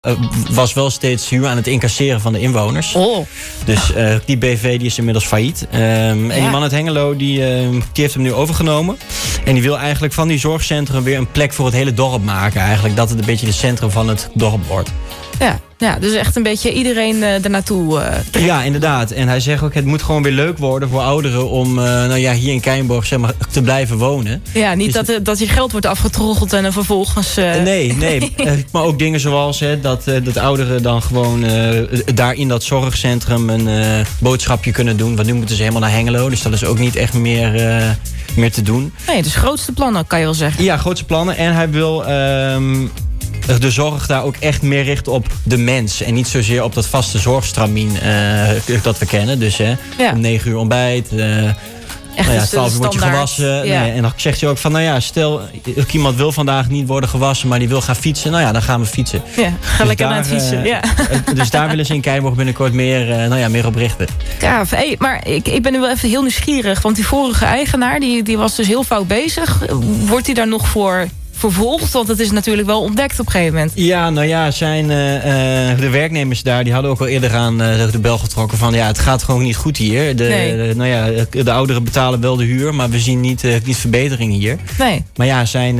was wel steeds huur aan het incasseren van de inwoners. Oh. Dus die BV die is inmiddels failliet. En die man uit Hengelo die heeft hem nu overgenomen. En die wil eigenlijk van die zorgcentrum weer een plek voor het hele dorp maken. Eigenlijk dat het een beetje het centrum van het dorp wordt. Ja, dus echt een beetje iedereen er naartoe trekken. Ja, inderdaad. En hij zegt ook, het moet gewoon weer leuk worden voor ouderen om hier in Keijenborg zeg maar, te blijven wonen. Ja, niet dus dat je geld wordt afgetroggeld en dan vervolgens... Nee. Maar ook dingen zoals dat ouderen dan gewoon daar in dat zorgcentrum een boodschapje kunnen doen. Want nu moeten ze helemaal naar Hengelo, dus dat is ook niet echt meer te doen. Nee, dus grootste plannen kan je wel zeggen. Ja, grootste plannen. En hij wil de zorg daar ook echt meer richten op de mens. En niet zozeer op dat vaste zorgstramien dat we kennen. Dus om 9 uur ontbijt. 12 uur word je gewassen. Ja. Nee, en dan zegt hij ook van, stel iemand wil vandaag niet worden gewassen, maar die wil gaan fietsen. Dan gaan we fietsen. Ja, ga lekker naar het fietsen. Dus daar willen ze in Keijenborg binnenkort meer op richten. Gaaf. Hey, maar ik ben nu wel even heel nieuwsgierig. Want die vorige eigenaar, die was dus heel fout bezig. Wordt hij daar nog voor vervolgd? Want het is natuurlijk wel ontdekt op een gegeven moment. Ja, de werknemers daar, die hadden ook al eerder aan de bel getrokken van, het gaat gewoon niet goed hier. De ouderen betalen wel de huur, maar we zien niet verbetering hier. Nee. Maar zijn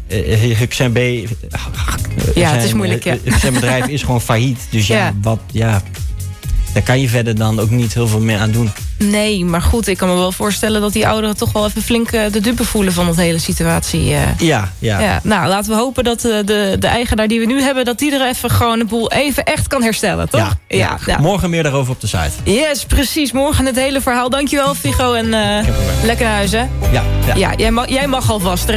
het is moeilijk, zijn bedrijf is gewoon failliet. Dus daar kan je verder dan ook niet heel veel meer aan doen. Nee, maar goed, ik kan me wel voorstellen dat die ouderen toch wel even flink de dupe voelen van de hele situatie. Ja. Nou, laten we hopen dat de eigenaar die we nu hebben, dat die er even gewoon de boel even echt kan herstellen, toch? Ja. Morgen meer daarover op de site. Yes, precies. Morgen het hele verhaal. Dankjewel, Viggo. En lekker naar huis, hè? Ja. Jij mag alvast.